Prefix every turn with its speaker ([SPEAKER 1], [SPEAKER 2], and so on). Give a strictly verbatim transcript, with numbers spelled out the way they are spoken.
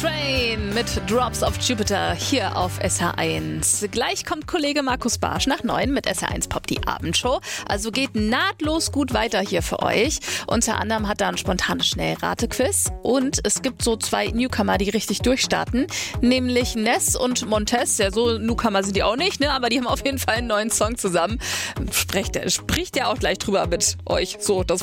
[SPEAKER 1] Train mit Drops of Jupiter hier auf S H eins. Gleich kommt Kollege Markus Barsch nach neun mit S H eins Pop, die Abendshow. Also geht nahtlos gut weiter hier für euch. Unter anderem hat er ein spontanes Schnellratequiz und es gibt so zwei Newcomer, die richtig durchstarten, nämlich Ness und Montez. Ja, so Newcomer sind die auch nicht, ne? Aber die haben auf jeden Fall einen neuen Song zusammen. Spricht er spricht ja auch gleich drüber mit euch. So, das